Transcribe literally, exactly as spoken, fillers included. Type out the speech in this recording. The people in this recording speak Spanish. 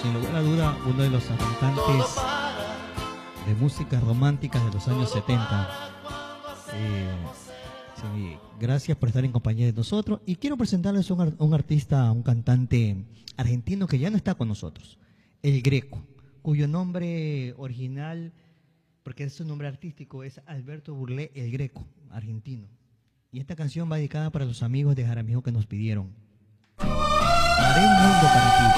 sin lugar a duda, uno de los cantantes de música romántica de los años setenta. Eh, sí, gracias por estar en compañía de nosotros. Y quiero presentarles a un, un artista, un cantante argentino que ya no está con nosotros, El Greco, cuyo nombre original, porque es su nombre artístico, es Alberto Burlé El Greco, argentino. Y esta canción va dedicada para los amigos de Jaramillo que nos pidieron. Haré un mundo para ti.